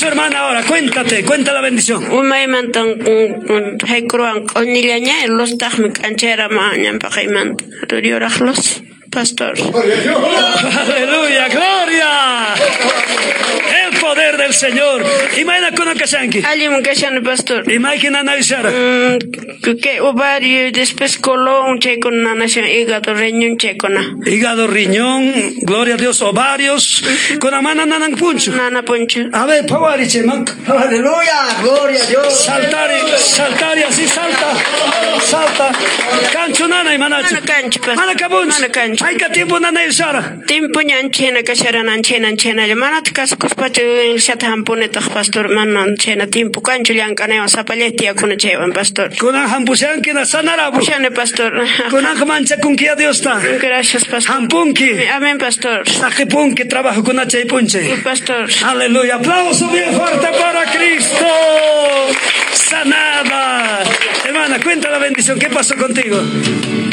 pasó, hermana, ahora? Cuenta la bendición. Umaimantan haykruan q'unillaña los tajmik anchera mañan paqaymanta ruriyuraqlos pastor. Aleluya, gloria. El poder del Señor. Imagina con Akashanki. Alim kashan pastor. Imagina Naishara. Que ovario después colon con nación hígado riñón checona. Hígado, riñón, gloria a Dios, ovarios. Con la mano nanan puncho. Nana puncho. A ver, pavariche, man. Aleluya, gloria a Dios. Saltar y así salta. Cancho nana y manacho. Mana cancho pastor. Mana kabunch. Mana cancho. Hay que tiempo nana Ishara. Tiempo ñanchena kasharan anchena manat kaskus pachu shatam puneta pastor manan chena tiempo cancho llancaneo zapalletia con chevan pastor. Con Hampusan que na sanarabu. Shane pastor. Con mancha con que Dios está. Gracias pastor. Hampunki. Amén pastor. Sajipunki trabajo con H y punche. Pastor. Aleluya. Aplauso bien fuerte para Cristo. Sanada. Hermana, cuenta la bendición. ¿Qué pasó contigo?